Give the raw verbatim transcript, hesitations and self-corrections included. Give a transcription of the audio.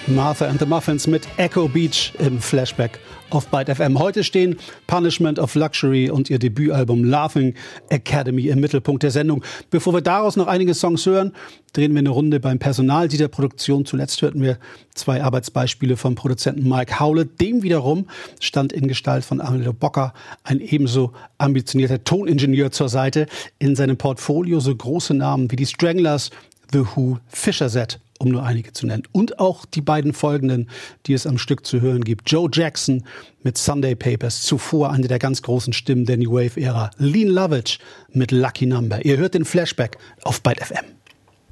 Martha and the Muffins mit Echo Beach im Flashback auf Byte F M. Heute stehen Punishment of Luxury und ihr Debütalbum Laughing Academy im Mittelpunkt der Sendung. Bevor wir daraus noch einige Songs hören, drehen wir eine Runde beim Personal dieser Produktion. Zuletzt hörten wir zwei Arbeitsbeispiele vom Produzenten Mike Howlett. Dem wiederum stand in Gestalt von Amelio Bocker ein ebenso ambitionierter Toningenieur zur Seite. In seinem Portfolio so große Namen wie die Stranglers, The Who, Fisher Z, um nur einige zu nennen. Und auch die beiden folgenden, die es am Stück zu hören gibt. Joe Jackson mit Sunday Papers, zuvor eine der ganz großen Stimmen der New Wave-Ära. Lean Lovitch mit Lucky Number. Ihr hört den Flashback auf Byte F M.